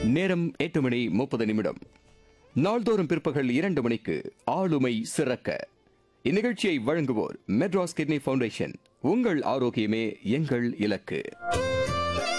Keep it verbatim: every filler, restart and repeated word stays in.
நேரம் எட்டு மணி முப்பது நிமிடம். நாள்தோறும் பிற்பகல் இரண்டு மணிக்கு ஆளுமை சிறக்க இந்நிகழ்ச்சியை வழங்குவோர் மெட்ராஸ் கிட்னி ஃபவுண்டேஷன். உங்கள் ஆரோக்கியமே எங்கள் இலக்கு.